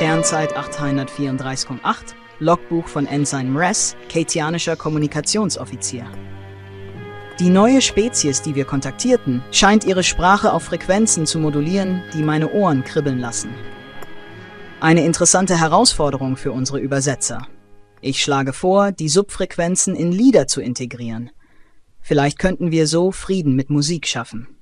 Sternzeit 834,8, Logbuch von Ensign Mress, keitianischer Kommunikationsoffizier. Die neue Spezies, die wir kontaktierten, scheint ihre Sprache auf Frequenzen zu modulieren, die meine Ohren kribbeln lassen. Eine interessante Herausforderung für unsere Übersetzer. Ich schlage vor, die Subfrequenzen in Lieder zu integrieren. Vielleicht könnten wir so Frieden mit Musik schaffen.